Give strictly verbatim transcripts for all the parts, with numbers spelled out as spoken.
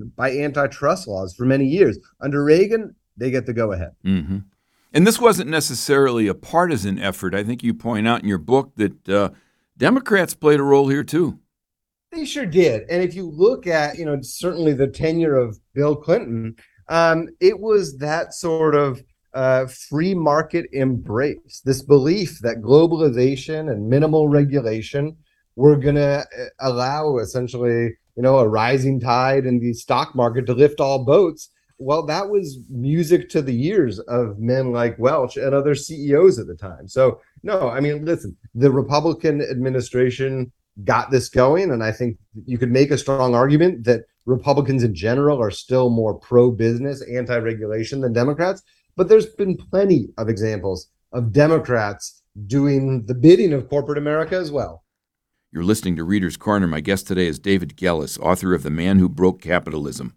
hampered by antitrust laws for many years. Under Reagan, they get the go-ahead. Mm-hmm. And this wasn't necessarily a partisan effort. I think you point out in your book that uh, Democrats played a role here, too. They sure did. And if you look at, you know, certainly the tenure of Bill Clinton, um, it was that sort of uh, free market embrace, this belief that globalization and minimal regulation were going to allow essentially, you know, a rising tide in the stock market to lift all boats. Well, that was music to the ears of men like Welch and other C E Os at the time. So, no, I mean, listen, the Republican administration got this going, and I think you could make a strong argument that Republicans in general are still more pro-business, anti-regulation than Democrats. But there's been plenty of examples of Democrats doing the bidding of corporate America as well. You're listening to Reader's Corner. My guest today is David Gelles, author of The Man Who Broke Capitalism.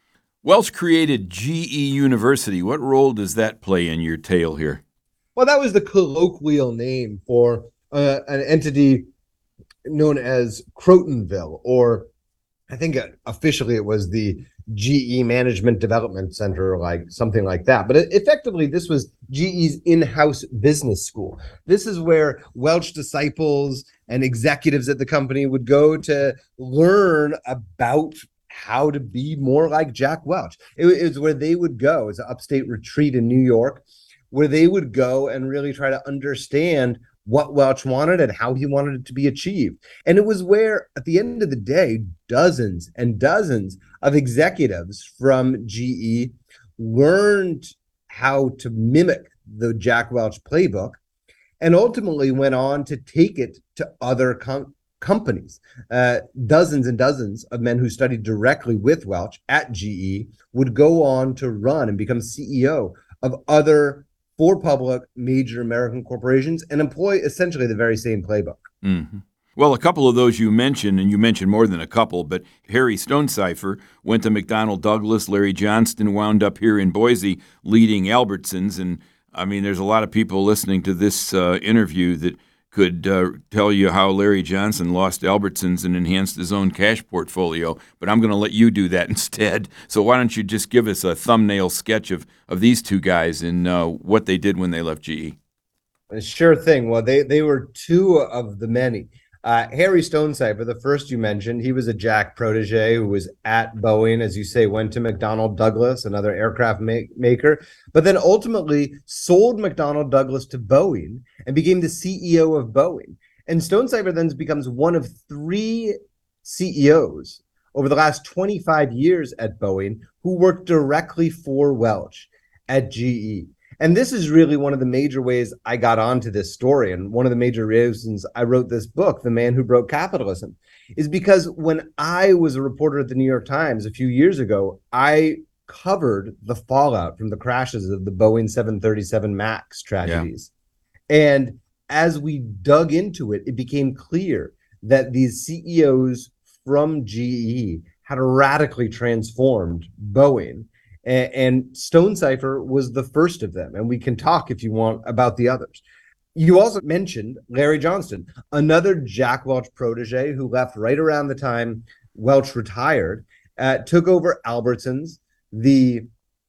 Welch created G E University. What role does that play in your tale here? Well, that was the colloquial name for uh, an entity known as Crotonville, or I think officially it was the G E Management Development Center, like something like that. But effectively, this was G E's in-house business school. This is where Welch disciples and executives at the company would go to learn about how to be more like Jack Welch. It, it was where they would go. It's an upstate retreat in New York, where they would go and really try to understand what Welch wanted and how he wanted it to be achieved. And it was where, at the end of the day, dozens and dozens of executives from G E learned how to mimic the Jack Welch playbook and ultimately went on to take it to other com- companies. Uh, dozens and dozens of men who studied directly with Welch at G E would go on to run and become C E O of other for public major American corporations and employ essentially the very same playbook. Mm-hmm. Well, a couple of those you mentioned, and you mentioned more than a couple, but Harry Stonecipher went to McDonnell Douglas. Larry Johnston wound up here in Boise leading Albertsons. And, I mean, there's a lot of people listening to this uh, interview that could uh, tell you how Larry Johnson lost Albertsons and enhanced his own cash portfolio, but I'm going to let you do that instead. So why don't you just give us a thumbnail sketch of, of these two guys and uh, what they did when they left G E? Sure thing. Well, they, they were two of the many. Uh, Harry Stonecipher, the first you mentioned, he was a Jack protege who was at Boeing, as you say, went to McDonnell Douglas, another aircraft ma- maker, but then ultimately sold McDonnell Douglas to Boeing and became the C E O of Boeing. And Stonecipher then becomes one of three C E Os over the last twenty-five years at Boeing who worked directly for Welch at G E. And this is really one of the major ways I got onto this story. And one of the major reasons I wrote this book, The Man Who Broke Capitalism, is because when I was a reporter at the New York Times a few years ago, I covered the fallout from the crashes of the Boeing seven thirty-seven MAX tragedies. Yeah. And as we dug into it, it became clear that these C E Os from G E had radically transformed Boeing. And Stonecipher was the first of them. And we can talk, if you want, about the others. You also mentioned Larry Johnston, another Jack Welch protege who left right around the time Welch retired, uh, took over Albertsons, the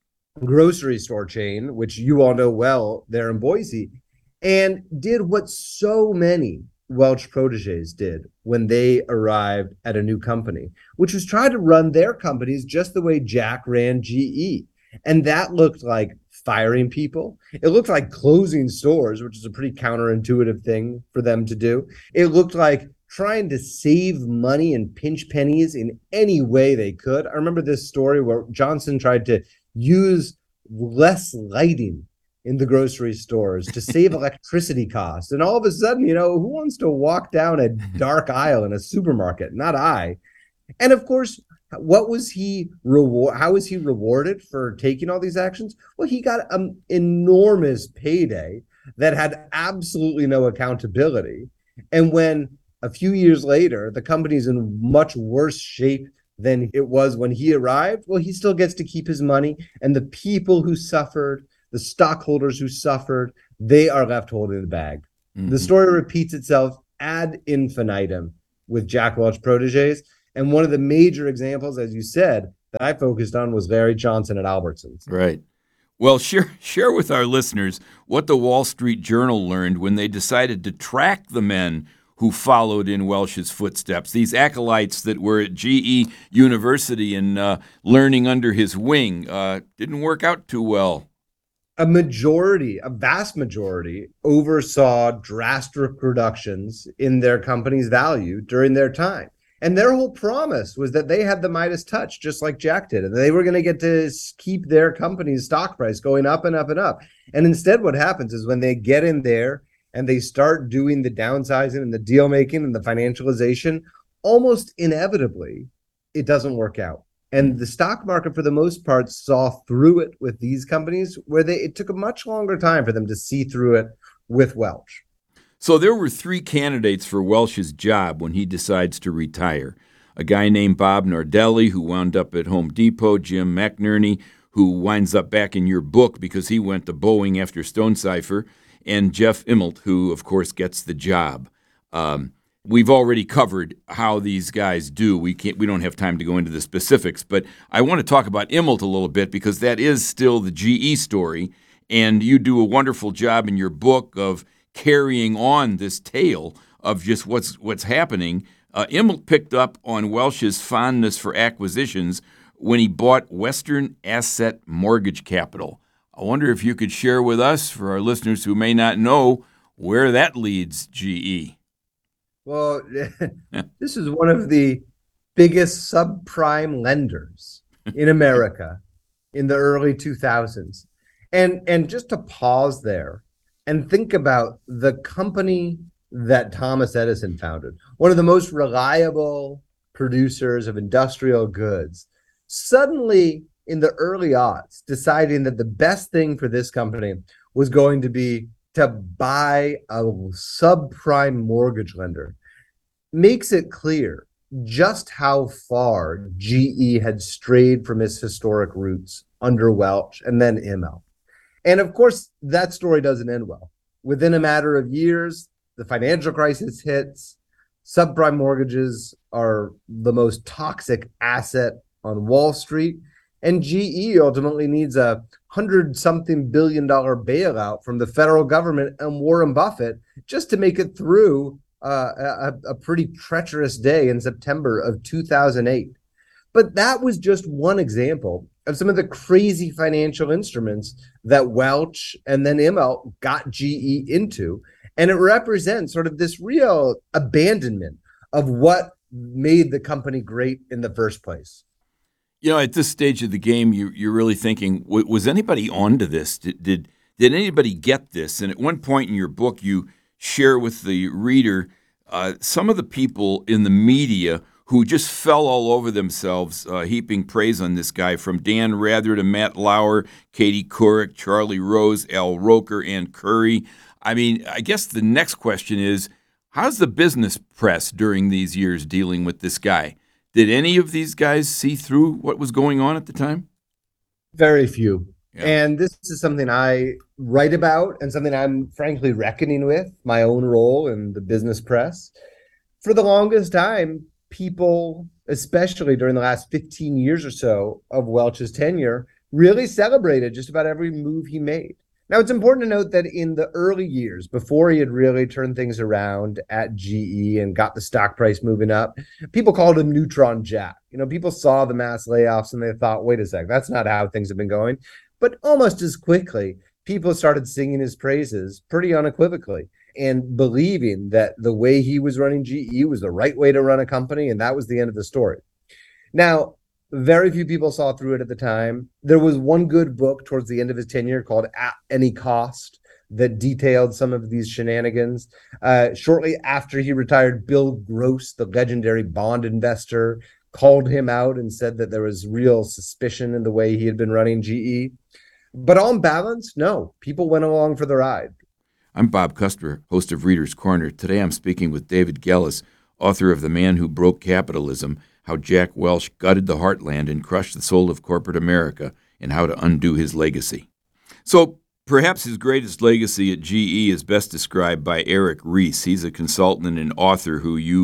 grocery store chain, which you all know well there in Boise, and did what so many Welch proteges did when they arrived at a new company, which was try to run their companies just the way Jack ran G E. And that looked like firing people. It looked like closing stores, which is a pretty counterintuitive thing for them to do. It looked like trying to save money and pinch pennies in any way they could. I remember this story where Johnson tried to use less lighting in the grocery stores to save electricity costs. And all of a sudden, you know, who wants to walk down a dark aisle in a supermarket? Not I. And of course, what was he reward? How was he rewarded for taking all these actions? Well, he got an enormous payday that had absolutely no accountability. And when a few years later, the company's in much worse shape than it was when he arrived, well, he still gets to keep his money. And the people who suffered, the stockholders who suffered, they are left holding the bag. Mm-hmm. The story repeats itself ad infinitum with Jack Welch proteges. And one of the major examples, as you said, that I focused on was Larry Johnson at Albertsons. Right. Well, share share with our listeners what the Wall Street Journal learned when they decided to track the men who followed in Welch's footsteps, these acolytes that were at G E University and uh, learning under his wing. Uh, didn't work out too well. A majority, a vast majority, oversaw drastic reductions in their company's value during their time. And their whole promise was that they had the Midas touch, just like Jack did, and they were going to get to keep their company's stock price going up and up and up. And instead, what happens is when they get in there and they start doing the downsizing and the deal making and the financialization, almost inevitably, it doesn't work out. And the stock market, for the most part, saw through it with these companies, where they it took a much longer time for them to see through it with Welch. So there were three candidates for Welch's job when he decides to retire. A guy named Bob Nardelli, who wound up at Home Depot, Jim McNerney, who winds up back in your book because he went to Boeing after Stonecipher, and Jeff Immelt, who, of course, gets the job. Um, We've already covered how these guys do. We can't. We don't have time to go into the specifics, but I want to talk about Immelt a little bit because that is still the G E story, and you do a wonderful job in your book of carrying on this tale of just what's what's happening. Uh, Immelt picked up on Welch's fondness for acquisitions when he bought Western Asset Mortgage Capital. I wonder if you could share with us, for our listeners who may not know, where that leads G E. Well, this is one of the biggest subprime lenders in America in the early two thousands. And and just to pause there and think about the company that Thomas Edison founded, one of the most reliable producers of industrial goods, suddenly in the early aughts deciding that the best thing for this company was going to be to buy a subprime mortgage lender, makes it clear just how far G E had strayed from its historic roots under Welch and then Immelt. And of course, that story doesn't end well. Within a matter of years, the financial crisis hits. Subprime mortgages are the most toxic asset on Wall Street. And G E ultimately needs a hundred something billion dollar bailout from the federal government and Warren Buffett just to make it through uh, a, a pretty treacherous day in September of two thousand eight. But that was just one example of some of the crazy financial instruments that Welch and then Immelt got G E into. And it represents sort of this real abandonment of what made the company great in the first place. You know, at this stage of the game, you, you're really thinking, was anybody onto this? Did, did did anybody get this? And at one point in your book, you share with the reader uh, some of the people in the media who just fell all over themselves, uh, heaping praise on this guy, from Dan Rather to Matt Lauer, Katie Couric, Charlie Rose, Al Roker, and Curry. I mean, I guess the next question is, how's the business press during these years dealing with this guy? Did any of these guys see through what was going on at the time? Very few. Yeah. And this is something I write about and something I'm frankly reckoning with, my own role in the business press. For the longest time, people, especially during the last fifteen years or so of Welch's tenure, really celebrated just about every move he made. Now, it's important to note that in the early years, before he had really turned things around at G E and got the stock price moving up, people called him Neutron Jack. You know, people saw the mass layoffs and they thought, wait a sec, that's not how things have been going. But almost as quickly, people started singing his praises pretty unequivocally and believing that the way he was running G E was the right way to run a company, and that was the end of the story. Now, very few people saw through it at the time. There was one good book towards the end of his tenure called At Any Cost that detailed some of these shenanigans. Uh, shortly after he retired, Bill Gross, the legendary bond investor, called him out and said that there was real suspicion in the way he had been running G E. But on balance, no, people went along for the ride. I'm Bob Custer, host of Reader's Corner. Today I'm speaking with David Gelles, author of The Man Who Broke Capitalism, How Jack Welch Gutted the Heartland and Crushed the Soul of Corporate America, and How to Undo His Legacy. So perhaps his greatest legacy at G E is best described by Eric Ries. He's a consultant and author who you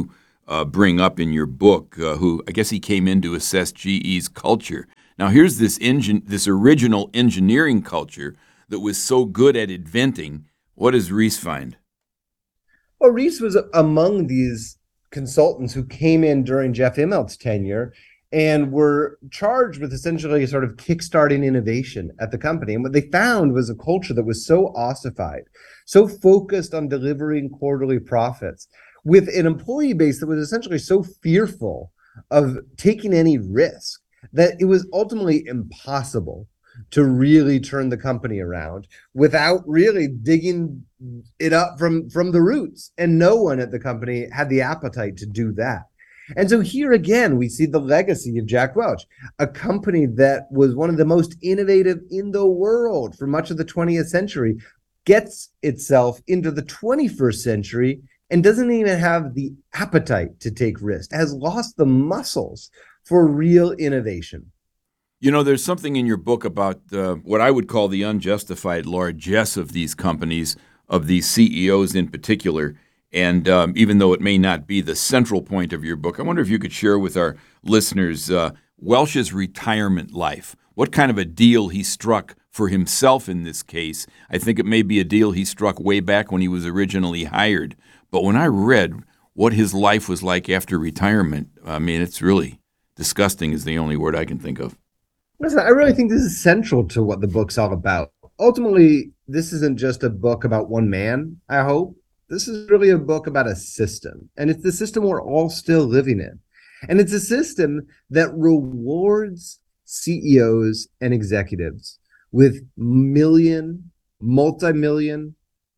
uh, bring up in your book, uh, who I guess he came in to assess G E's culture. Now, here's this engine, this original engineering culture that was so good at inventing. What does Reese find? Well, Reese was among these consultants who came in during Jeff Immelt's tenure and were charged with essentially sort of kickstarting innovation at the company. And what they found was a culture that was so ossified, so focused on delivering quarterly profits, with an employee base that was essentially so fearful of taking any risk that it was ultimately impossible to really turn the company around without really digging it up from, from the roots. And no one at the company had the appetite to do that. And so here again, we see the legacy of Jack Welch, a company that was one of the most innovative in the world for much of the twentieth century, gets itself into the twenty-first century and doesn't even have the appetite to take risks, has lost the muscles for real innovation. You know, there's something in your book about uh, what I would call the unjustified largesse of these companies, of these C E Os in particular. And um, even though it may not be the central point of your book, I wonder if you could share with our listeners uh, Welch's retirement life. What kind of a deal he struck for himself in this case. I think it may be a deal he struck way back when he was originally hired. But when I read what his life was like after retirement, I mean, it's really disgusting is the only word I can think of. Listen, I really think this is central to what the book's all about. Ultimately, this isn't just a book about one man, I hope. This is really a book about a system, and it's the system we're all still living in. And it's a system that rewards C E Os and executives with million, multi-million,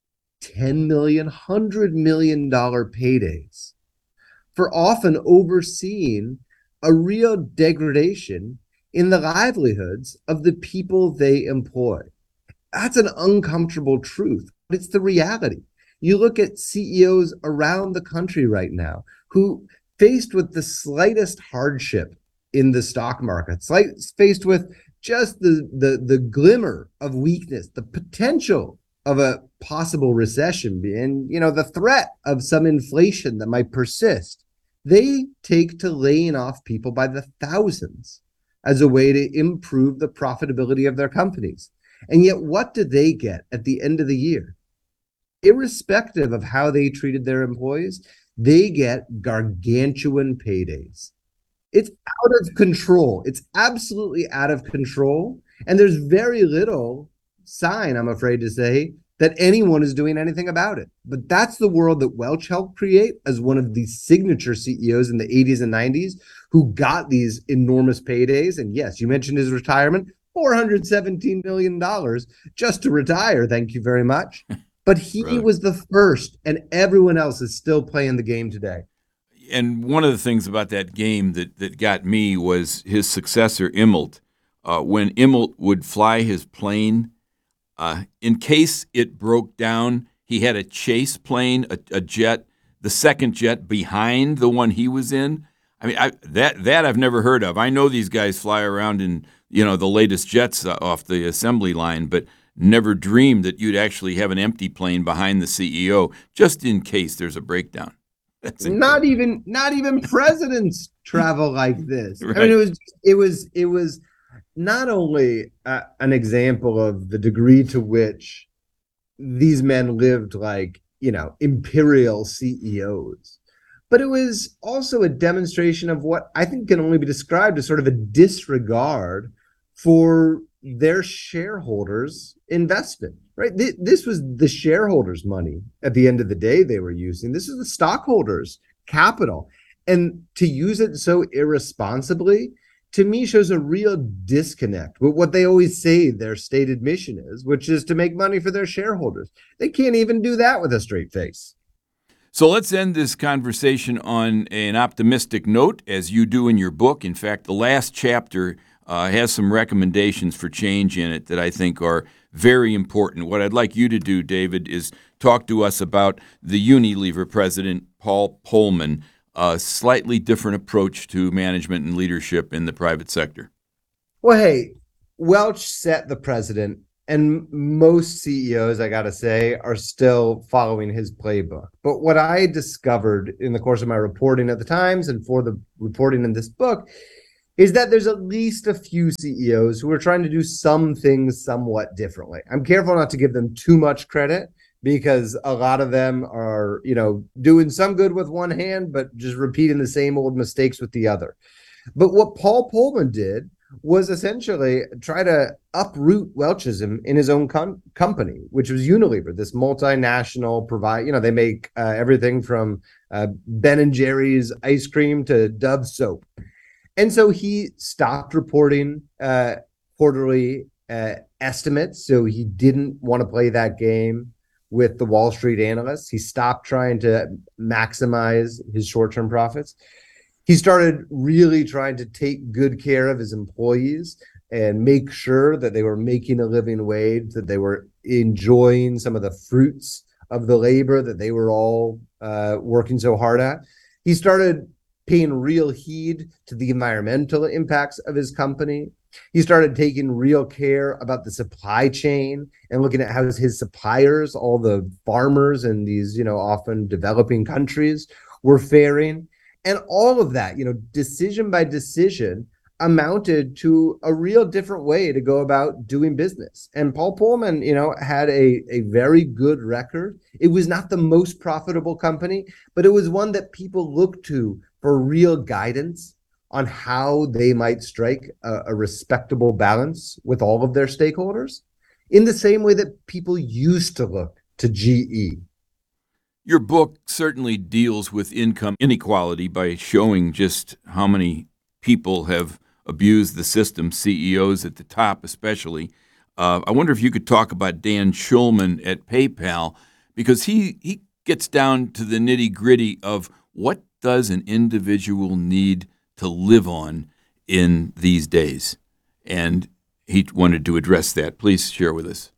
ten million, one hundred million dollar paydays for often overseeing a real degradation in the livelihoods of the people they employ. That's an uncomfortable truth, but it's the reality. You look at C E Os around the country right now who, faced with the slightest hardship in the stock market, slight, faced with just the, the, the glimmer of weakness, the potential of a possible recession, and you know the threat of some inflation that might persist, they take to laying off people by the thousands as a way to improve the profitability of their companies. And yet, what do they get at the end of the year? Irrespective of how they treated their employees, they get gargantuan paydays. It's out of control. It's absolutely out of control. And there's very little sign, I'm afraid to say, that anyone is doing anything about it. But that's the world that Welch helped create as one of the signature C E Os in the eighties and nineties who got these enormous paydays. And yes, you mentioned his retirement, four hundred seventeen million dollars just to retire. Thank you very much. But he Brother. was the first, and everyone else is still playing the game today. And one of the things about that game that, that got me was his successor, Immelt. Uh, when Immelt would fly his plane, uh, in case it broke down, he had a chase plane, a, a jet, the second jet behind the one he was in. I mean, I, that that I've never heard of. I know these guys fly around in, you know, the latest jets off the assembly line, but never dreamed that you'd actually have an empty plane behind the C E O just in case there's a breakdown. That's not even not even presidents travel like this. Right. I mean, it was it was it was not only uh, an example of the degree to which these men lived like, you know, imperial C E Os, but it was also a demonstration of what I think can only be described as sort of a disregard for their shareholders' investment, right? This was the shareholders' money at the end of the day they were using. This is the stockholders' capital. And to use it so irresponsibly, to me, shows a real disconnect with what they always say their stated mission is, which is to make money for their shareholders. They can't even do that with a straight face. So let's end this conversation on an optimistic note, as you do in your book. In fact, the last chapter Uh, has some recommendations for change in it that I think are very important. What I'd like you to do, David, is talk to us about the Unilever president, Paul Polman, a slightly different approach to management and leadership in the private sector. Well, hey, Welch set the president And most C E Os, I got to say, are still following his playbook. But what I discovered in the course of my reporting at the Times and for the reporting in this book is that there's at least a few C E Os who are trying to do some things somewhat differently. I'm careful not to give them too much credit because a lot of them are, you know, doing some good with one hand, but just repeating the same old mistakes with the other. But what Paul Polman did was essentially try to uproot Welchism in his own com- company, which was Unilever, this multinational provide. You know, they make uh, everything from uh, Ben and Jerry's ice cream to Dove soap. And so he stopped reporting uh, quarterly uh, estimates. So he didn't want to play that game with the Wall Street analysts. He stopped trying to maximize his short-term profits. He started really trying to take good care of his employees and make sure that they were making a living wage, that they were enjoying some of the fruits of the labor that they were all uh, working so hard at. He started paying real heed to the environmental impacts of his company. He started taking real care about the supply chain and looking at how his suppliers, all the farmers in these, you know, often developing countries, were faring. And all of that, you know, decision by decision, amounted to a real different way to go about doing business. And Paul Polman, you know, had a, a very good record. It was not the most profitable company, but it was one that people looked to for real guidance on how they might strike a, a respectable balance with all of their stakeholders, in the same way that people used to look to G E. Your book certainly deals with income inequality by showing just how many people have abused the system, C E Os at the top especially. Uh, I wonder if you could talk about Dan Schulman at PayPal, because he, he gets down to the nitty-gritty of what does an individual need to live on in these days. And he wanted to address that. Please share with us.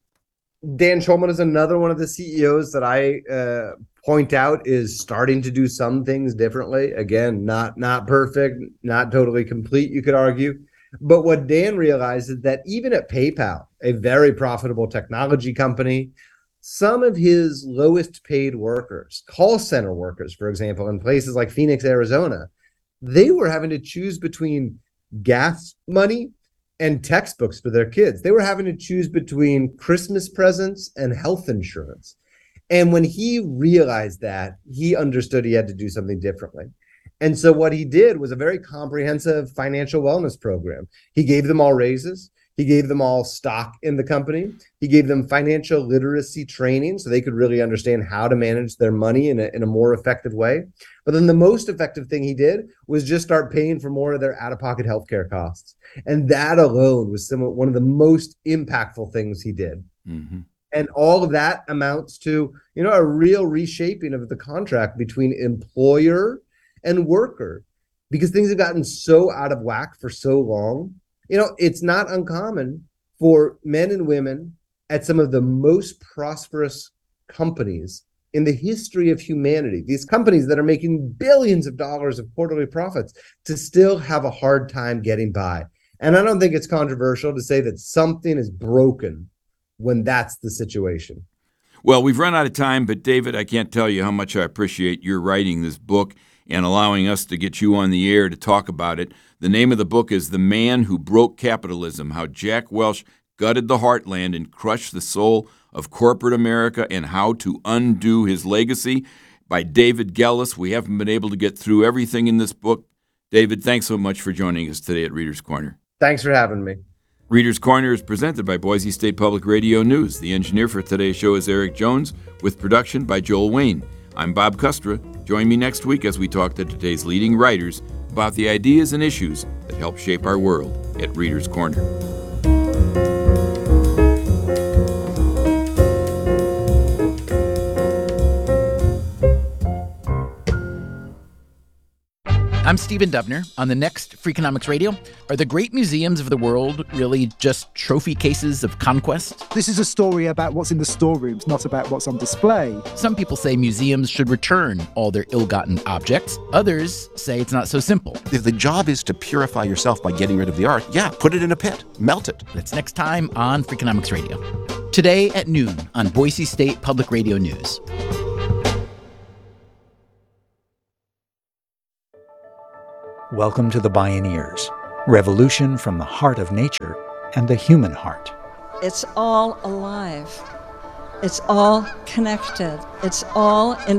Dan Schulman is another one of the C E Os that I uh, point out is starting to do some things differently. Again, not not perfect, not totally complete, you could argue. But what Dan realized is that even at PayPal, a very profitable technology company, some of his lowest paid workers, call center workers, for example, in places like Phoenix, Arizona, they were having to choose between gas money and textbooks for their kids. They were having to choose between Christmas presents and health insurance. And when he realized that, he understood he had to do something differently. And so what he did was a very comprehensive financial wellness program. He gave them all raises. He gave them all stock in the company. He gave them financial literacy training so they could really understand how to manage their money in a, in a more effective way. But then the most effective thing he did was just start paying for more of their out-of-pocket healthcare costs. And that alone was some, one of the most impactful things he did. Mm-hmm. And all of that amounts to, you know, a real reshaping of the contract between employer and worker, because things have gotten so out of whack for so long. You know, it's not uncommon for men and women at some of the most prosperous companies in the history of humanity, these companies that are making billions of dollars of quarterly profits, to still have a hard time getting by. And I don't think it's controversial to say that something is broken when that's the situation. Well, we've run out of time, but David, I can't tell you how much I appreciate your writing this book and allowing us to get you on the air to talk about it. The name of the book is The Man Who Broke Capitalism, How Jack Welch Gutted the Heartland and Crushed the Soul of Corporate America and How to Undo His Legacy, by David Gellis. We haven't been able to get through everything in this book. David, thanks so much for joining us today at Reader's Corner. Thanks for having me. Reader's Corner is presented by Boise State Public Radio News. The engineer for today's show is Eric Jones, with production by Joel Wayne. I'm Bob Custra. Join me next week as we talk to today's leading writers about the ideas and issues that help shape our world at Reader's Corner. I'm Stephen Dubner. On the next Freakonomics Radio, are the great museums of the world really just trophy cases of conquest? This is a story about what's in the storerooms, not about what's on display. Some people say museums should return all their ill-gotten objects. Others say it's not so simple. If the job is to purify yourself by getting rid of the art, yeah, put it in a pit, melt it. That's next time on Freakonomics Radio. Today at noon on Boise State Public Radio News. Welcome to the Bioneers, revolution from the heart of nature and the human heart. It's all alive. It's all connected. It's all in